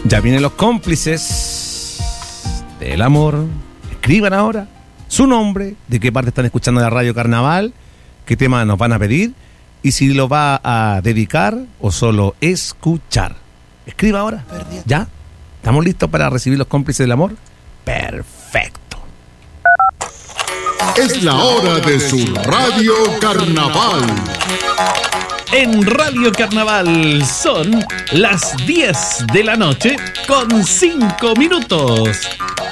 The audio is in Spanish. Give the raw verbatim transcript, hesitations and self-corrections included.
Ya vienen los cómplices del amor. Escriban ahora su nombre, de qué parte están escuchando la radio Carnaval, qué tema nos van a pedir y si lo va a dedicar o solo escuchar. Escriba ahora. ¿Ya? ¿Estamos listos para recibir los cómplices del amor? Perfecto. Es la hora de su Radio Carnaval. En Radio Carnaval son las diez de la noche con cinco minutos.